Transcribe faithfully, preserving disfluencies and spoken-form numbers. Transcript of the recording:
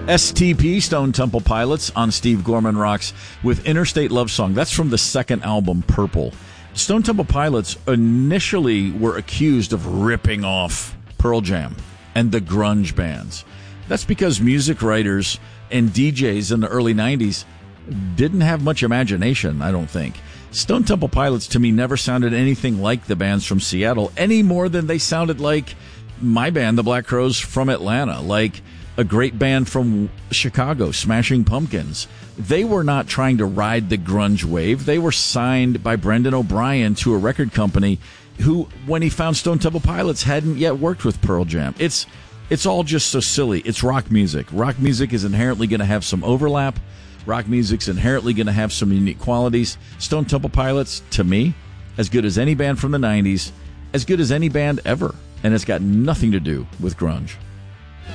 S T P, Stone Temple Pilots, on Steve Gorman Rocks with Interstate Love Song. That's from the second album, Purple. Stone Temple Pilots initially were accused of ripping off Pearl Jam and the grunge bands. That's because music writers and D Js in the early nineties didn't have much imagination, I don't think. Stone Temple Pilots, to me, never sounded anything like the bands from Seattle, any more than they sounded like my band, the Black Crowes, from Atlanta, like a great band from Chicago, Smashing Pumpkins. They were not trying to ride the grunge wave. They were signed by Brendan O'Brien to a record company who, when he found Stone Temple Pilots, hadn't yet worked with Pearl Jam. It's it's all just so silly. It's rock music. Rock music is inherently going to have some overlap. Rock music's inherently going to have some unique qualities. Stone Temple Pilots, to me, as good as any band from the nineties, as good as any band ever. And it's got nothing to do with grunge.